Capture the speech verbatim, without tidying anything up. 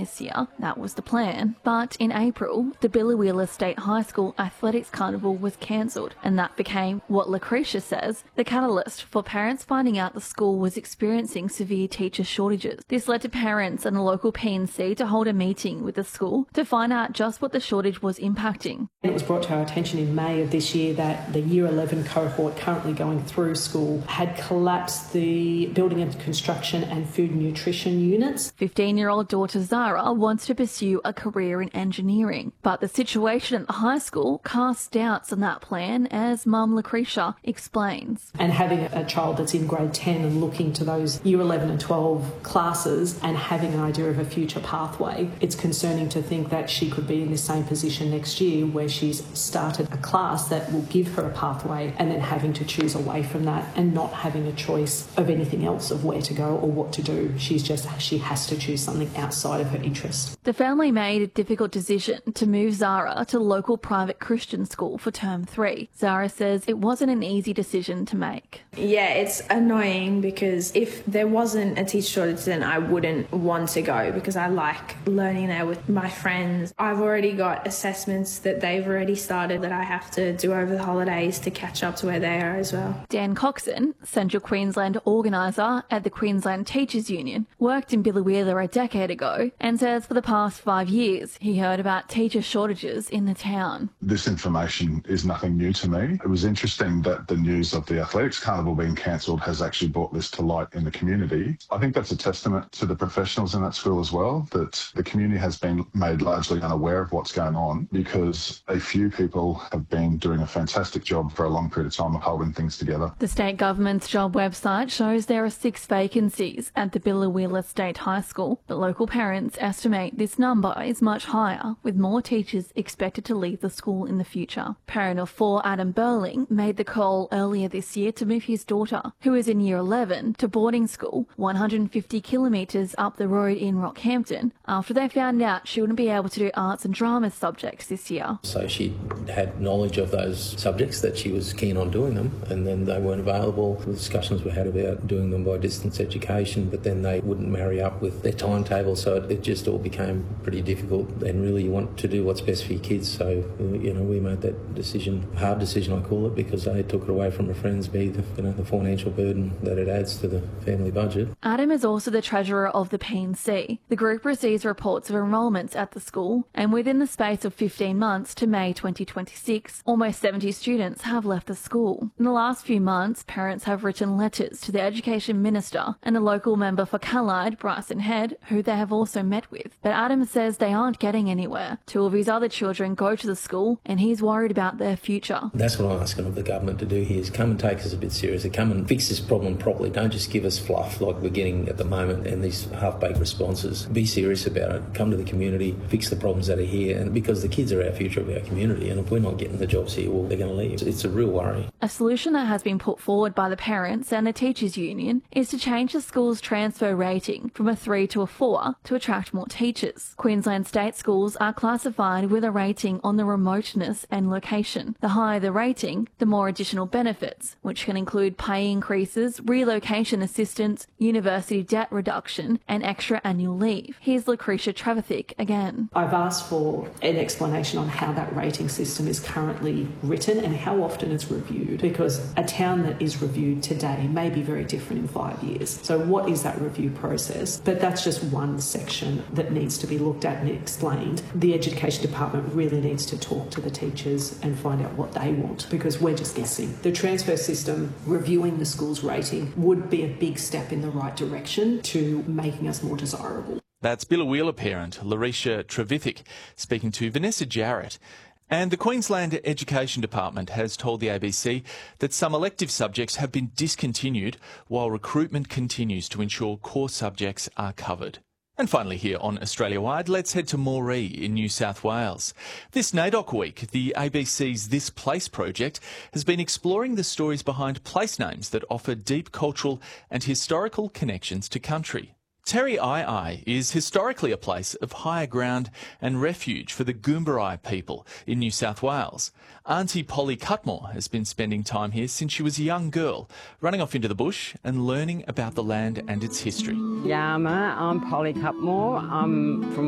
this year. That was the plan. But in April, the Biloela State High School Athletics Carnival was cancelled, and that became what Lucretia says the catalyst for parents finding out the school was experiencing severe teacher shortages. This led to parents and the local P and C to hold a meeting with the school to find out just what the shortage was impacting. It was brought to our attention in May of this year that the Year eleven cohort currently going through school had collapsed the building and construction and food and nutrition units. fifteen-year-old daughter Zara wants to pursue a career in engineering, but the situation at the high school casts doubts on that plan, as mum Lucretia explains. And having a child that's in grade ten and looking to those Year eleven and twelve classes and having an idea of a future pathway, it's concerning to think that she could be in the same position next year where she's started a class that will give her a pathway and then having to choose away from that and not having a choice of anything else of where to go or what to do. She's just, she has to choose something outside of her interest. The family made a difficult decision to move Zara to local private Christian school for term three. Zara says it wasn't an easy decision to make. Yeah, it's annoying because if there wasn't a teacher shortage, then I wouldn't want to go because I like learning there with my friends. I've already got assessments that they've already started that I have to do over the holidays to catch up to where they are as well. Dan Coxon, Central Queensland organiser at the Queensland Teachers Union, worked in Biloela a decade ago and says for the past five years he heard about teacher shortages in the town. This information is nothing new to me. It was interesting that the news of the athletics carnival being cancelled has actually brought this to light in the community. I think that's a testament to the professionals in that school as well, that the community has been made largely unaware of what's going on because a few people have been doing a fantastic job for a long period of time of holding things together. The state government's job website shows there are six vacancies at the Biloela State High School, but local parents estimate this number is much higher, with more teachers expected to leave the school in the future. Parent of four, Adam Burling, made the call earlier this year to move his daughter, who is in year eleven, to boarding school one hundred fifty kilometres up the road in Rockhampton after they found out she wouldn't be able to do arts and drama subjects this year. So she had knowledge of those subjects, that she was keen on doing them, and then they weren't available. The discussions were had about doing them by distance education, but then they wouldn't marry up with their timetable, so it, it just all became pretty difficult. And really you want to do what's best for your kids, so you know we made that decision, hard decision I call it, because A, it took it away from her friends, B, the, you know, the financial burden that it adds to the family budget. Adam is also the treasurer of the P and C. The group receives reports of enrolments at the school, and within the space of fifteen months to May twenty twenty-six, almost seventy students have left the school. In the last few months, parents have written letters to the Education Minister and a local member for Callide, Bryson Head, who they have also met with. But Adam says they aren't getting anywhere. Two of his other children go to the school and he's worried about their future. That's what I'm asking of the government to do here, is come and take us a bit seriously, come and fix this problem properly. Don't just give us fluff like we're getting at the moment and these half-baked responses. Be serious about it. Come to the community, fix the problems that are here, and because the kids are our future of our community, and if we're not getting the jobs here, well, they're going to leave. It's a real worry. A solution that has been put forward by the parents and the teachers union is to change the school's transfer rating from a three to a four to attract more teachers. Queensland state schools are classified with a rating on the remoteness and location. The higher the rating, the more additional benefits, which can include pay increases, relocation assistance, university debt reduction, and extra annual leave. Here's Lucretia Trevithick again. I've asked for an explanation on how that rating system is currently written and how often it's reviewed, because a town that is reviewed today may be very different in five years. So what is that review process? But that's just one section that needs to be looked at and explained. The Education Department really needs to talk to the teachers and find out what they want, because we're just guessing. The transfer system reviewing the school's rating would be a big step in the right direction to making us more desirable. That's Biloela parent Larisha Trevithick speaking to Vanessa Jarrett. And the Queensland Education Department has told the A B C that some elective subjects have been discontinued while recruitment continues to ensure core subjects are covered. And finally here on Australia Wide, let's head to Moree in New South Wales. This NAIDOC week, the A B C's This Place project has been exploring the stories behind place names that offer deep cultural and historical connections to country. Terry Ii is historically a place of higher ground and refuge for the Goomberri people in New South Wales. Auntie Polly Cutmore has been spending time here since she was a young girl, running off into the bush and learning about the land and its history. Yama, I'm Polly Cutmore. I'm from